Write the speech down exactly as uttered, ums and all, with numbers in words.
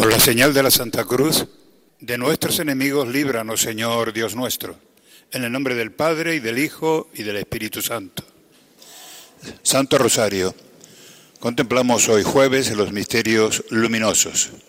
Por la señal de la Santa Cruz, de nuestros enemigos, líbranos, Señor Dios nuestro, en el nombre del Padre, y del Hijo, y del Espíritu Santo. Santo Rosario, contemplamos hoy jueves los misterios luminosos.